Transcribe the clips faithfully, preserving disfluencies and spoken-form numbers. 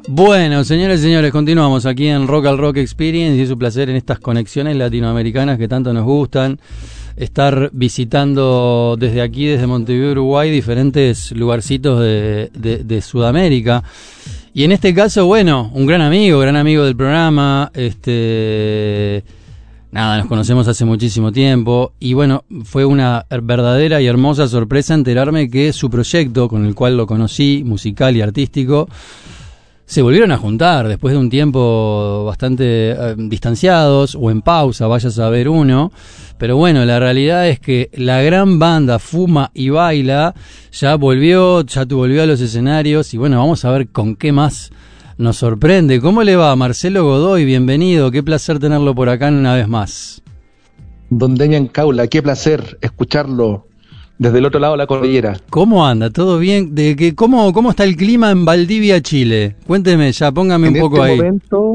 Bueno, señores y señores, continuamos aquí en Rock al Rock Experience y es un placer en estas conexiones latinoamericanas que tanto nos gustan, estar visitando desde aquí, desde Montevideo, Uruguay, diferentes lugarcitos de, de, de Sudamérica. Y en este caso, bueno, un gran amigo, gran amigo del programa, este... Nada, nos conocemos hace muchísimo tiempo y bueno, fue una verdadera y hermosa sorpresa enterarme que su proyecto, con el cual lo conocí, musical y artístico, se volvieron a juntar después de un tiempo bastante eh, distanciados o en pausa, vaya a saber uno. Pero bueno, la realidad es que la gran banda Fuma y Baila ya volvió, ya volvió a los escenarios y bueno, vamos a ver con qué más nos sorprende. ¿Cómo le va, Marcelo Godoy? Bienvenido, qué placer tenerlo por acá una vez más. Don Demian Caula, qué placer escucharlo desde el otro lado de la cordillera. ¿Cómo anda? ¿Todo bien? ¿De que cómo, cómo está el clima en Valdivia, Chile? Cuénteme ya, póngame en un poco ahí. En este momento,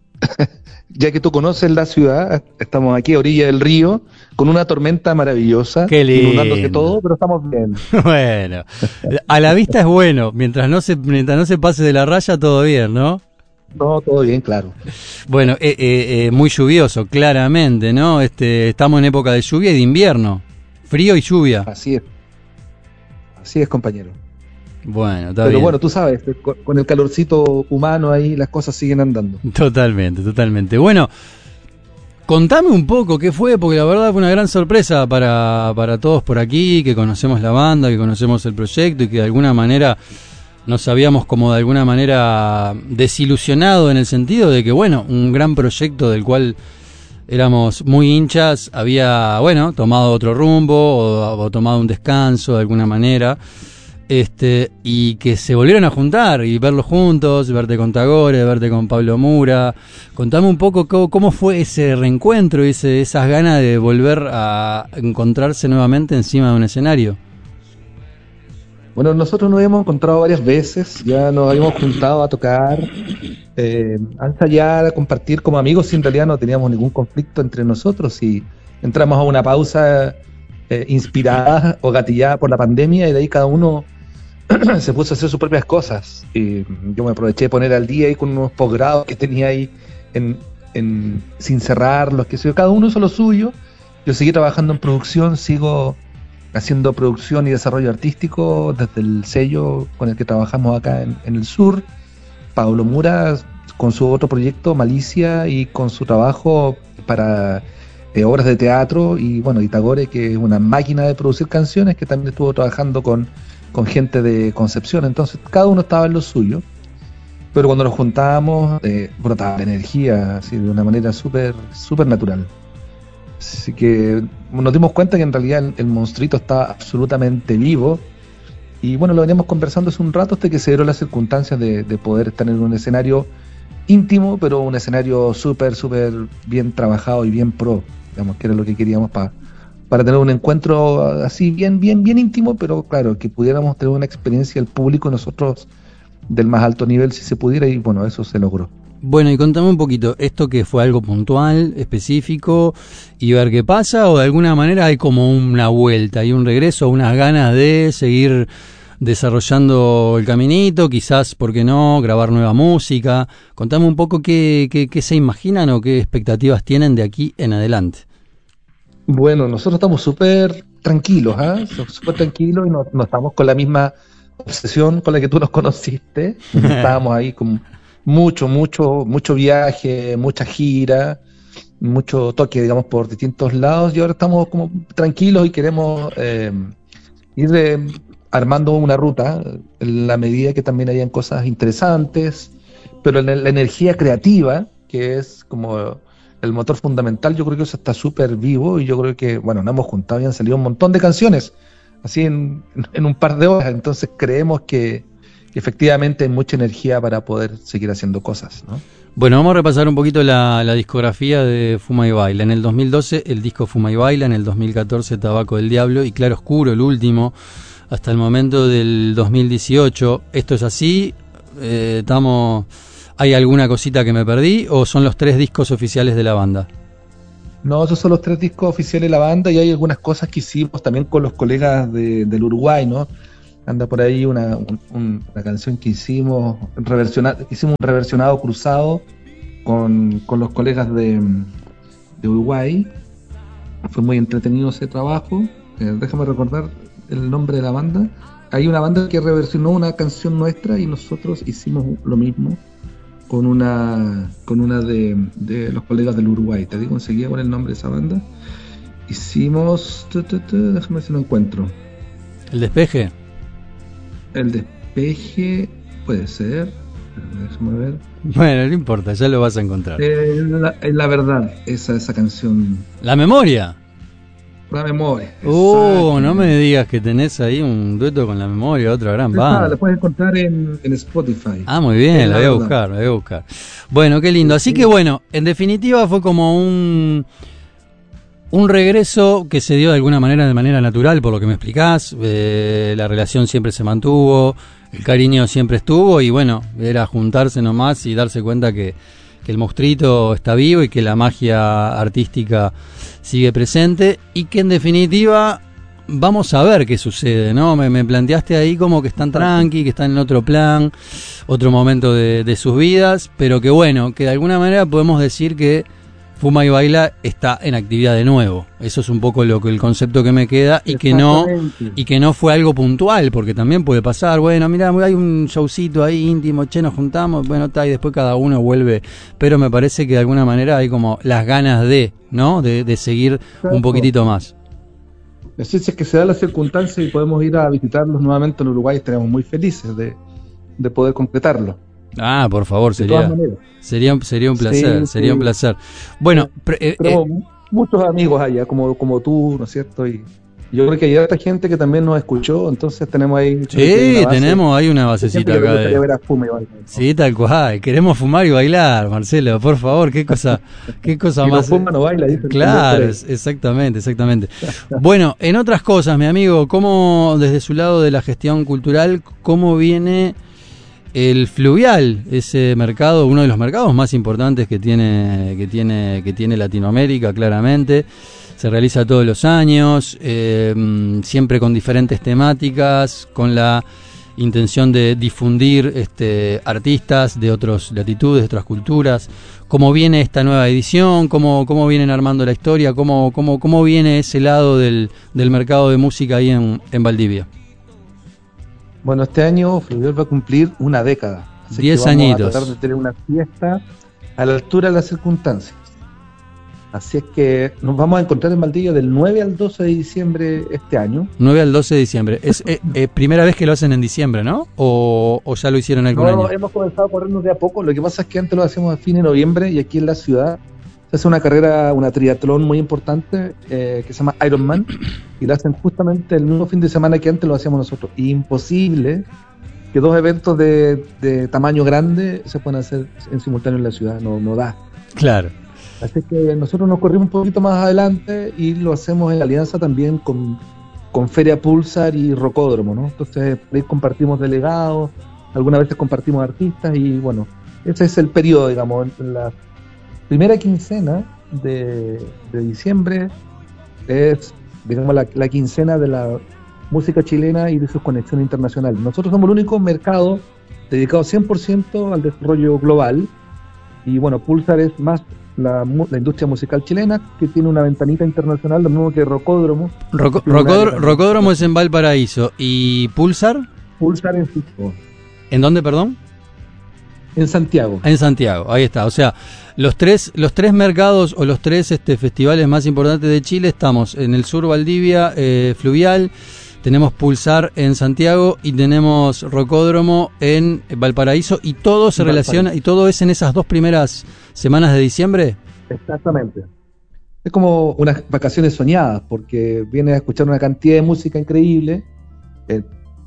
ya que tú conoces la ciudad, estamos aquí a orilla del río, con una tormenta maravillosa, qué lindo, inundándose todo, pero estamos bien. Bueno, a la vista es bueno, mientras no se mientras no se pase de la raya, todo bien, ¿no? No, todo bien, claro. Bueno, eh, eh, eh, muy lluvioso, claramente, ¿no? Este, estamos en época de lluvia y de invierno, frío y lluvia. Así es, así es, compañero. Bueno, está Pero bien. bueno, tú sabes, con, con el calorcito humano ahí las cosas siguen andando. Totalmente, totalmente. Bueno, contame un poco qué fue, porque la verdad fue una gran sorpresa para, para todos por aquí, que conocemos la banda, que conocemos el proyecto y que de alguna manera nos habíamos como de alguna manera desilusionado en el sentido de que, bueno, un gran proyecto del cual éramos muy hinchas, había, bueno, tomado otro rumbo o, o tomado un descanso de alguna manera. Este, y que se volvieron a juntar y verlos juntos, verte con Tagore, verte con Pablo Mura. Contame un poco cómo, cómo fue ese reencuentro y ese, esas ganas de volver a encontrarse nuevamente encima de un escenario. Bueno, nosotros nos hemos encontrado varias veces, ya nos habíamos juntado a tocar, eh, a ensayar, a compartir como amigos, y en realidad no teníamos ningún conflicto entre nosotros y entramos a una pausa eh, inspirada o gatillada por la pandemia y de ahí cada uno se puso a hacer sus propias cosas. Y yo me aproveché de poner al día ahí con unos posgrados que tenía ahí en, en, sin cerrarlos, que sé yo, cada uno hizo lo suyo. Yo seguí trabajando en producción, sigo haciendo producción y desarrollo artístico desde el sello con el que trabajamos acá en, en el sur. Pablo Mura con su otro proyecto, Malicia, y con su trabajo para eh, obras de teatro, y bueno, y Tagore, que es una máquina de producir canciones, que también estuvo trabajando con con gente de Concepción. Entonces cada uno estaba en lo suyo, pero cuando nos juntábamos eh, brotaba la energía así de una manera súper súper natural. Así que nos dimos cuenta que en realidad el, el monstruito estaba absolutamente vivo y bueno, lo veníamos conversando hace un rato hasta que se dieron las circunstancias de, de poder estar en un escenario íntimo, pero un escenario súper súper bien trabajado y bien pro, digamos, que era lo que queríamos para para tener un encuentro así bien, bien, bien íntimo, pero claro, que pudiéramos tener una experiencia del público nosotros del más alto nivel si se pudiera, y bueno, eso se logró. Bueno, y contame un poquito, ¿esto que fue algo puntual, específico, y ver qué pasa, o de alguna manera hay como una vuelta y un regreso, unas ganas de seguir desarrollando el caminito, quizás, ¿por qué no?, grabar nueva música? Contame un poco qué, qué, qué se imaginan o qué expectativas tienen de aquí en adelante. Bueno, nosotros estamos súper tranquilos, ¿eh? súper tranquilos y no, no estamos con la misma obsesión con la que tú nos conociste. Estábamos ahí con mucho, mucho, mucho viaje, mucha gira, mucho toque, digamos, por distintos lados, y ahora estamos como tranquilos y queremos eh, ir eh, armando una ruta en la medida que también hayan cosas interesantes, pero la, la energía creativa, que es como el motor fundamental, yo creo que eso está súper vivo, y yo creo que, bueno, nos hemos juntado y han salido un montón de canciones, así en, en un par de horas, entonces creemos que, que efectivamente hay mucha energía para poder seguir haciendo cosas, ¿no? Bueno, vamos a repasar un poquito la, la discografía de Fuma y Baila. En el dos mil doce el disco Fuma y Baila, en el dos mil catorce Tabaco del Diablo y Claro Oscuro, el último, hasta el momento del dos mil dieciocho. ¿Esto es así? Eh, estamos... ¿Hay alguna cosita que me perdí o son los tres discos oficiales de la banda? No, esos son los tres discos oficiales de la banda, y hay algunas cosas que hicimos también con los colegas de, del Uruguay, ¿no? anda por ahí una, un, una canción que hicimos, reversiona, hicimos un reversionado cruzado con, con los colegas de, de Uruguay. Fue muy entretenido ese trabajo. Eh, déjame recordar el nombre de la banda. Hay una banda que reversionó una canción nuestra y nosotros hicimos lo mismo con una con una de, de los colegas del Uruguay. Te digo enseguida con el nombre de esa banda. Hicimos... Tu, tu, tu, déjame ver si lo encuentro. ¿El Despeje? El Despeje puede ser. Déjame ver. Bueno, no importa, ya lo vas a encontrar. Eh, la, la verdad, esa, esa canción. ¿La Memoria? La Memoria. Oh, no me digas que tenés ahí un dueto con La Memoria, otra gran banda. La puedes encontrar en, en Spotify. Ah, muy bien, la voy a buscar, la voy a buscar. Bueno, qué lindo. Así que bueno, en definitiva fue como un un regreso que se dio de alguna manera, de manera natural, por lo que me explicás. Eh, la relación siempre se mantuvo, el cariño siempre estuvo y bueno, era juntarse nomás y darse cuenta que, que el monstruito está vivo y que la magia artística sigue presente y que en definitiva vamos a ver qué sucede, ¿no? Me, me planteaste ahí como que están tranqui, que están en otro plan, otro momento de, de sus vidas, pero que bueno, que de alguna manera podemos decir que Fuma y Baila está en actividad de nuevo. Eso es un poco lo que el concepto que me queda y que no y que no fue algo puntual, porque también puede pasar, bueno, mira, hay un showcito ahí íntimo, che, nos juntamos, bueno, está, y después cada uno vuelve, pero me parece que de alguna manera hay como las ganas de, ¿no? De, de seguir un poquitito más. Así es que se da la circunstancia y podemos ir a visitarlos nuevamente en Uruguay, estaremos muy felices de, de poder concretarlo. Ah, por favor, sería sería sería un placer, sí, sería sí. un placer. Bueno, pre, eh, tenemos eh, muchos amigos allá, como como tú, ¿no es cierto? Y yo creo que hay otra gente que también nos escuchó, entonces tenemos ahí... Sí, tenemos ahí una basecita acá. De... Ver a Fuma y Bailar, ¿no? Sí, tal cual, queremos fumar y bailar, Marcelo, por favor, qué cosa, qué cosa si más... no fuma, no baila, dicen. Claro, exactamente, exactamente. Bueno, en otras cosas, mi amigo, ¿cómo desde su lado de la gestión cultural, cómo viene... el Fluvial, ese mercado, uno de los mercados más importantes que tiene que tiene que tiene Latinoamérica, claramente, se realiza todos los años, eh, siempre con diferentes temáticas, con la intención de difundir este, artistas de otras latitudes, de otras culturas. ¿Cómo viene esta nueva edición? ¿Cómo, cómo vienen armando la historia? ¿Cómo, cómo, cómo viene ese lado del, del mercado de música ahí en, en Valdivia? Bueno, este año Fluvial va a cumplir una década. Así Diez que vamos añitos. a tratar de tener una fiesta a la altura de las circunstancias. Así es que nos vamos a encontrar en Valdivia del nueve al doce de diciembre este año. nueve al doce de diciembre. Es eh, eh, primera vez que lo hacen en diciembre, ¿no? ¿O, o ya lo hicieron algún no, año? Hemos comenzado a corrernos de a poco. Lo que pasa es que antes lo hacíamos a fin de noviembre y aquí en la ciudad se hace una carrera, una triatlón muy importante eh, que se llama Ironman y la hacen justamente el mismo fin de semana que antes lo hacíamos nosotros. Imposible que dos eventos de, de tamaño grande se puedan hacer en simultáneo en la ciudad, no, no da. Claro. Así que nosotros nos corrimos un poquito más adelante y lo hacemos en alianza también con, con Feria Pulsar y Rocódromo, ¿no? Entonces ahí compartimos delegados, algunas veces compartimos artistas y bueno, ese es el periodo, digamos, en la primera quincena de, de diciembre es, digamos, la, la quincena de la música chilena y de sus conexiones internacionales. Nosotros somos el único mercado dedicado cien por ciento al desarrollo global y bueno, Pulsar es más la, la industria musical chilena que tiene una ventanita internacional, lo mismo que Rocódromo. Roco, Rocódromo, Rocódromo es en Valparaíso. ¿Y Pulsar? Pulsar en Santiago. ¿En dónde, perdón? En Santiago. En Santiago, ahí está. O sea, los tres los tres mercados o los tres este, festivales más importantes de Chile estamos en el sur Valdivia, eh, Fluvial, tenemos Pulsar en Santiago y tenemos Rocódromo en Valparaíso y todo se relaciona y todo es en esas dos primeras semanas de diciembre. Exactamente. Es como unas vacaciones soñadas porque vienes a escuchar una cantidad de música increíble eh,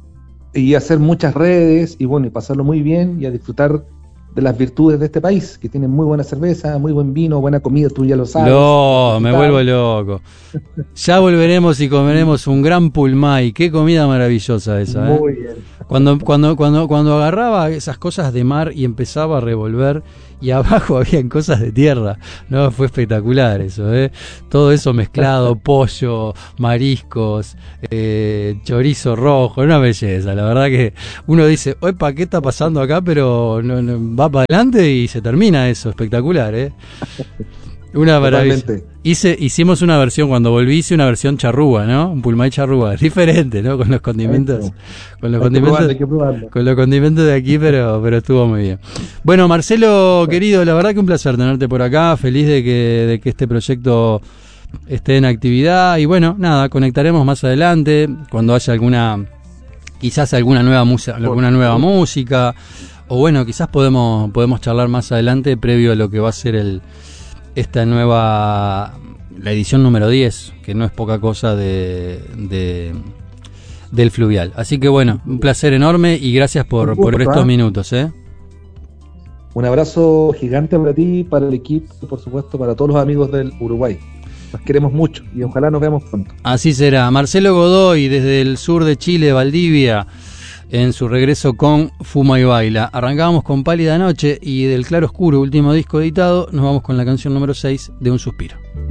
y hacer muchas redes y bueno, y pasarlo muy bien y a disfrutar de las virtudes de este país, que tiene muy buena cerveza, muy buen vino, buena comida, tú ya lo sabes. No, me vuelvo loco. Ya volveremos y comeremos un gran pulmay. Qué comida maravillosa esa, ¿eh? Muy bien. Cuando, cuando, cuando, cuando agarraba esas cosas de mar y empezaba a revolver y abajo habían cosas de tierra, no, fue espectacular eso, ¿eh? Todo eso mezclado, pollo, mariscos, eh, chorizo rojo, una belleza. La verdad que uno dice, opa, ¿qué está pasando acá? Pero no, no, va para adelante y se termina eso, espectacular, ¿eh? Una maravilla. Hice, hicimos una versión, cuando volví hice una versión charrúa, ¿no? Un pulmay charrúa, diferente, ¿no? Con los condimentos, Eso. con los hay condimentos, que probarlo, con los condimentos de aquí, pero, pero estuvo muy bien. Bueno, Marcelo, querido, la verdad que un placer tenerte por acá, feliz de que, de que este proyecto esté en actividad y bueno, nada, conectaremos más adelante cuando haya alguna, quizás alguna nueva música, alguna nueva música, o bueno, quizás podemos, podemos charlar más adelante previo a lo que va a ser el esta nueva, la edición número diez, que no es poca cosa de, de del Fluvial. Así que bueno, un placer enorme y gracias por, por estos minutos, ¿eh? Un abrazo gigante para ti, para el equipo, por supuesto, para todos los amigos del Uruguay. Los queremos mucho y ojalá nos veamos pronto. Así será. Marcelo Godoy, desde el sur de Chile, Valdivia, en su regreso con Fuma y Baila. Arrancábamos con Pálida Noche y del Claro Oscuro, último disco editado, nos vamos con la canción número seis de Un Suspiro.